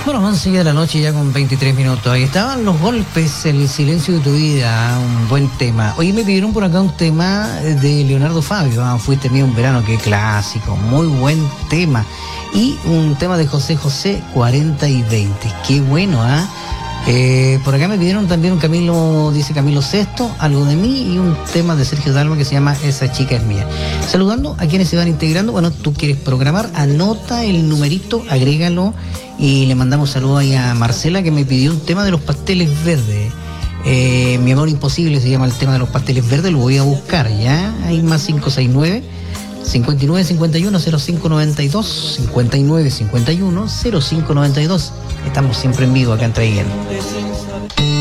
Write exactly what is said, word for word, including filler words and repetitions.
Bueno, once de la noche ya con veintitrés minutos. Ahí estaban Los Golpes, El silencio de tu vida, un buen tema. Oye, me pidieron por acá un tema de Leonardo Fabio, ah, Fuiste mío un verano, qué clásico, muy buen tema. Y un tema de José José, cuarenta y veinte, qué bueno, ¿ah? Eh, por acá me pidieron también un Camilo, dice Camilo Sesto, Algo de mí, y un tema de Sergio Dalma que se llama Esa chica es mía. Saludando a quienes se van integrando. Bueno, tú quieres programar, anota el numerito, agrégalo, y le mandamos saludos ahí a Marcela, que me pidió un tema de Los Pasteles Verdes. Eh, Mi amor imposible se llama el tema de Los Pasteles Verdes, lo voy a buscar, ¿ya? Hay más cinco seis nueve, cincuenta y nueve cincuenta y uno, cero cinco noventa y dos, cincuenta y nueve cincuenta y uno, cero cinco noventa y dos. Estamos siempre en vivo acá en Traiguén.